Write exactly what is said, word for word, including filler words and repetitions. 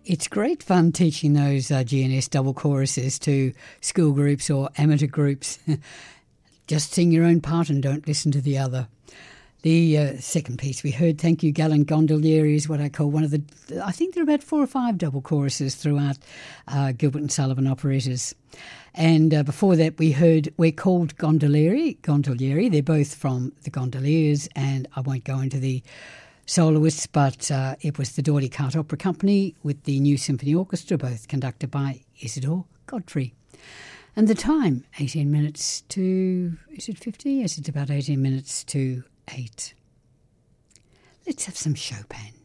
It's great fun teaching those uh, G N S double choruses to school groups or amateur groups. Just sing your own part and don't listen to the other. The uh, second piece we heard, Thank You Gallant Gondolieri, is what I call one of the, I think there are about four or five double choruses throughout uh, Gilbert and Sullivan operettas. And uh, before that we heard We're Called Gondolieri, Gondolieri. They're both from the Gondoliers, and I won't go into the soloists, but uh, it was the Doherty Cart Opera Company with the New Symphony Orchestra, both conducted by Isidore Godfrey. And the time, eighteen minutes to, is it fifty? Yes, it's about eighteen minutes to eight. Let's have some Chopin.